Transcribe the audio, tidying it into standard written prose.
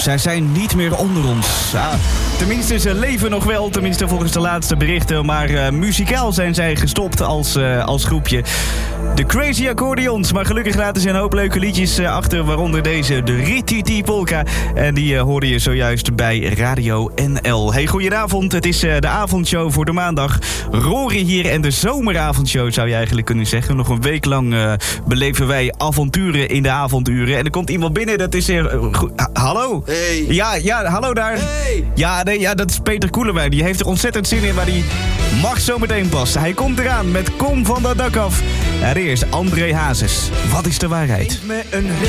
zij zijn niet meer onder ons. Tenminste, ze leven nog wel, tenminste volgens de laatste berichten. Maar muzikaal zijn zij gestopt als groepje. De Crazy Accordions. Maar gelukkig laten ze een hoop leuke liedjes achter. Waaronder deze, de Rititi Polka. En die hoorde je zojuist bij Radio NL. Hey, goedenavond. Het is de avondshow voor de maandag. Rory hier en de zomeravondshow zou je eigenlijk kunnen zeggen. Nog een week lang beleven wij avonturen in de avonduren. En er komt iemand binnen, dat is... hallo? Hey. Ja, hallo daar. Hey. Ja, dat is Peter Koelewijn. Die heeft er ontzettend zin in, maar die mag zo meteen pas. Hij komt eraan met Kom van dat dak af. En eerst André Hazes. Wat is de waarheid?